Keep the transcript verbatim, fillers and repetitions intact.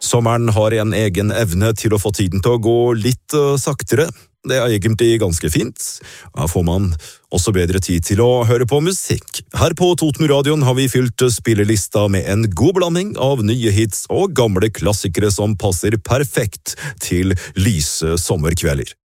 Sommeren har en egen evne til å få tiden til å gå litt uh, saktere. Det er egentlig ganske fint. Da får man også bedre tid til å høre på musikk. Her på Totenradioen har vi fylt spillelista med en god blanding av nye hits og gamle klassikere som passer perfekt til lyse sommerkvelder.